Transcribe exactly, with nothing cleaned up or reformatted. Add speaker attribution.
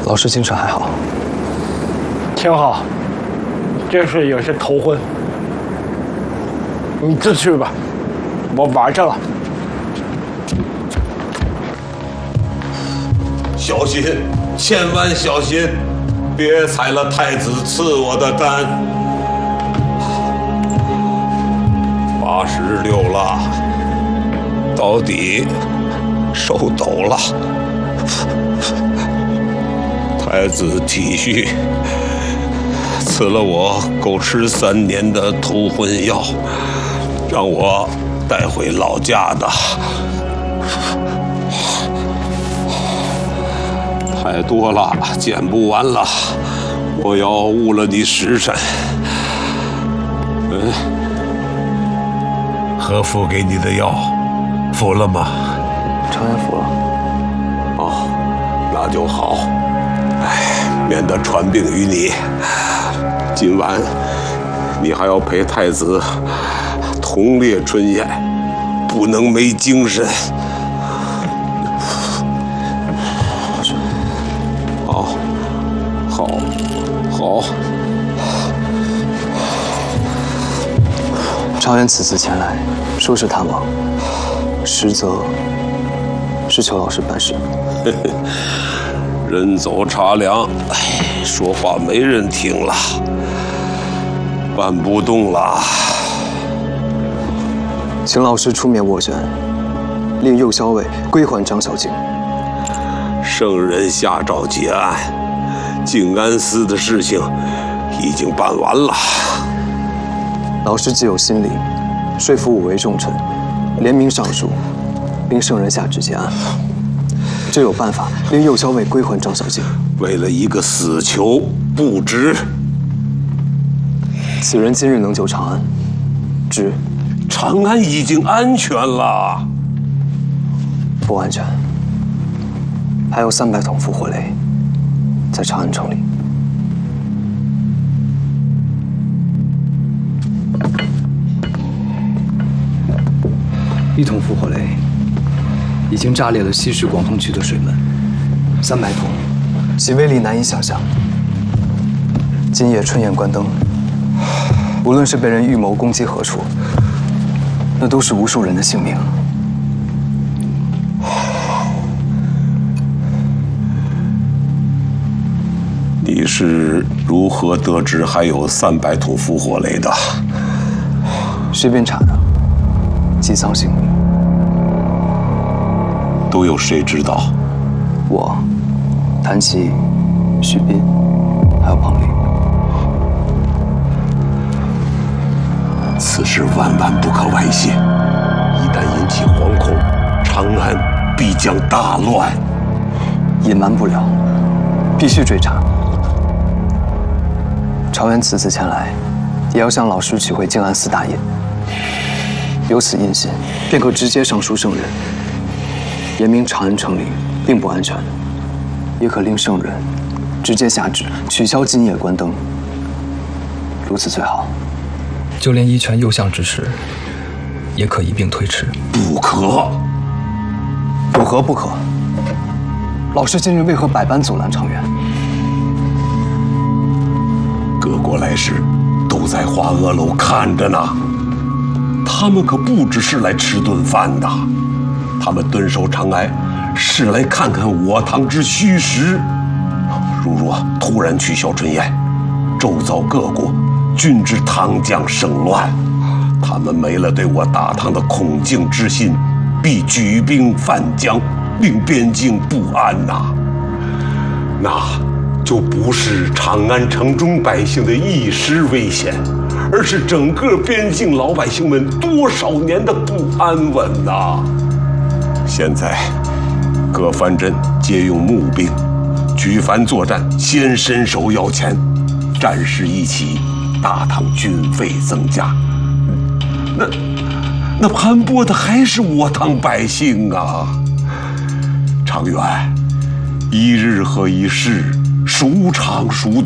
Speaker 1: 老师精神还好？
Speaker 2: 挺好，这是也是头婚。你自去吧，我玩着了。
Speaker 3: 小心，千万小心，别踩了太子赐我的丹。八十六了，到底手抖了。太子体恤，赐了我狗吃三年的头昏药，让我带回老家的。太多了，捡不完了，我要误了你时辰。嗯，何父给你的药，服了吗？
Speaker 1: 常言服了。
Speaker 3: 哦，那就好。哎，免得传病于你。今晚你还要陪太子同列春宴，不能没精神。好，好，好。
Speaker 1: 常言此次前来，说是探望，实则是求老师办事。
Speaker 3: 人走茶凉，哎，说话没人听了，办不动了。
Speaker 1: 请老师出面斡旋，令右骁卫归还张小静。
Speaker 3: 圣人下诏结案，静安寺的事情已经办完了。
Speaker 1: 老师既有心理，说服五位重臣联名上书，令圣人下旨结案。就有办法令右骁卫归还张小静。
Speaker 3: 为了一个死囚，不值。
Speaker 1: 此人今日能救长安，值。
Speaker 3: 长安已经安全了。
Speaker 1: 不安全。还有三百桶复活雷，在长安城里。一桶复活雷已经炸裂了西市广通区的水门，三百桶，其威力难以想象。今夜春宴关灯，无论是被人预谋攻击何处，那都是无数人的性命。
Speaker 3: 你是如何得知还有三百桶复活雷的？
Speaker 1: 徐斌查的，机舱姓名。
Speaker 3: 都有谁知道？
Speaker 1: 我、谭琪、徐斌，还有彭丽。
Speaker 3: 此事万万不可外泄，一旦引起惶恐，长安必将大乱。
Speaker 1: 隐瞒不了，必须追查。朝元此次前来，也要向老师取回静安寺大印。有此印信，便可直接上书圣人，言明长安城里并不安全，也可令圣人直接下旨取消今夜关灯。如此最好。就连一拳右相之事，也可一并推迟。
Speaker 3: 不可！
Speaker 1: 有何不可？老师今日为何百般阻拦长远？
Speaker 3: 各国来使都在花萼楼看着呢，他们可不只是来吃顿饭的，他们蹲守长安是来看看我唐之虚实。如若突然取消春宴，周遭各国均知唐将生乱，他们没了对我大唐的恐敬之心，必举兵犯疆，令边境不安呐。那就不是长安城中百姓的一时危险，而是整个边境老百姓们多少年的不安稳呐。现在各藩镇皆用募兵，举凡作战，先伸手要钱，战事一起，大唐军费增加，那那盘剥的还是我唐百姓啊！长远，一日和一世，孰长孰